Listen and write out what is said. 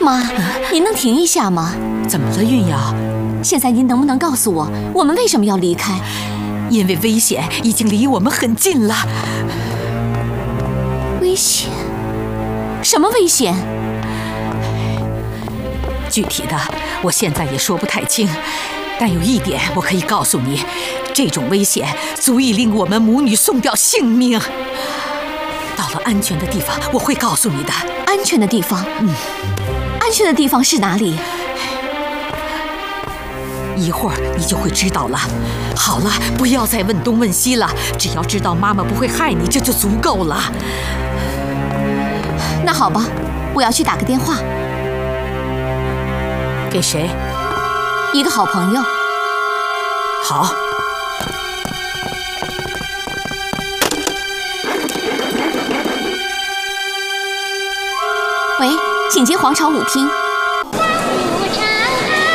妈，您能停一下吗？ 怎么了，运瑶？ 现在您能不能告诉我，我们为什么要离开？ 因为危险已经离我们很近了。 危险？什么危险？ 具体的，我现在也说不太清。但有一点我可以告诉你，这种危险足以令我们母女送掉性命。到了安全的地方，我会告诉你的。 安全的地方？安全的地方是哪里？ 一会儿你就会知道了。好了，不要再问东问西了，只要知道妈妈不会害你，这就足够了。 那好吧，我要去打个电话。 给谁？ 一个好朋友。 好。 喂，请接皇朝舞厅。